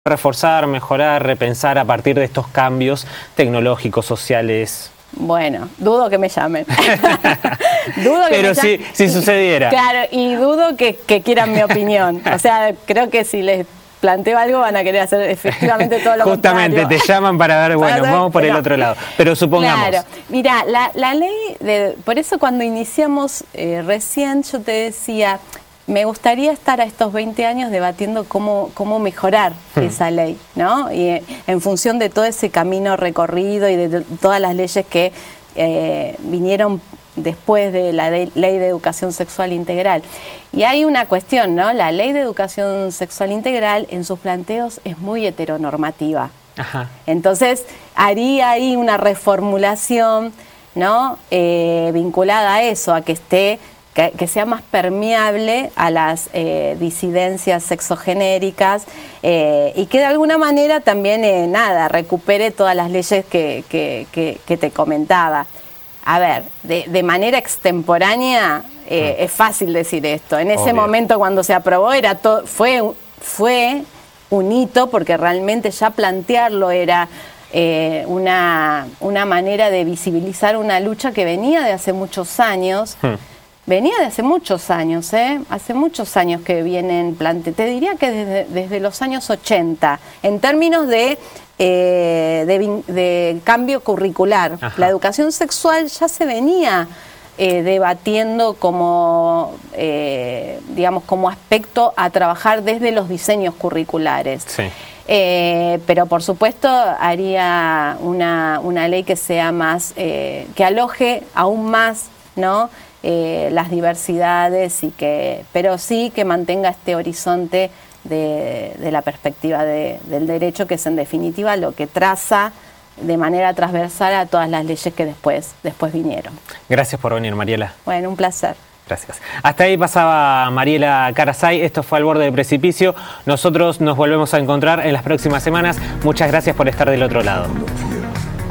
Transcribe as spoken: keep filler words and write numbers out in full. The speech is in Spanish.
reforzar, mejorar, repensar a partir de estos cambios tecnológicos, sociales? Bueno, dudo que me llamen. dudo que Pero me si, si sucediera. Claro, y dudo que, que quieran mi opinión. O sea, creo que si les planteo algo van a querer hacer efectivamente todo lo Justamente, contrario. te llaman para ver, bueno, Para vamos por pero, el otro lado. Pero supongamos. Claro, mira, la, la ley, de, por eso cuando iniciamos eh, recién yo te decía, me gustaría estar a estos veinte años debatiendo cómo, cómo mejorar hmm. esa ley, ¿no? Y eh, en función de todo ese camino recorrido y de, de todas las leyes que eh, vinieron después de la de, Ley de Educación Sexual Integral. Y hay una cuestión, ¿no? La Ley de Educación Sexual Integral en sus planteos es muy heteronormativa. Ajá. Entonces, haría ahí una reformulación, ¿no? Eh, vinculada a eso, a que esté Que, que sea más permeable a las eh, disidencias sexogenéricas eh, y que de alguna manera también, eh, nada, recupere todas las leyes que, que, que, que te comentaba. A ver, de, de manera extemporánea eh, mm. es fácil decir esto. En ese Obvio. momento cuando se aprobó era todo, fue, fue un hito porque realmente ya plantearlo era eh, una, una manera de visibilizar una lucha que venía de hace muchos años. Mm. Venía de hace muchos años, ¿eh? Hace muchos años que vienen plante. Te diría que desde, desde los años ochenta, en términos de, eh, de, de cambio curricular. Ajá. La educación sexual ya se venía eh, debatiendo como, eh, digamos, como aspecto a trabajar desde los diseños curriculares. Sí. Eh, pero por supuesto haría una, una ley que sea más, eh, que aloje aún más, ¿no? Eh, las diversidades y que, pero sí que mantenga este horizonte de, de la perspectiva de, del derecho, que es en definitiva lo que traza de manera transversal a todas las leyes que después, después vinieron. Gracias por venir, Mariela. Bueno, un placer. Gracias. Hasta ahí pasaba Mariela Carasay. Esto fue Al Borde del Precipicio. Nosotros nos volvemos a encontrar en las próximas semanas. Muchas gracias por estar del otro lado.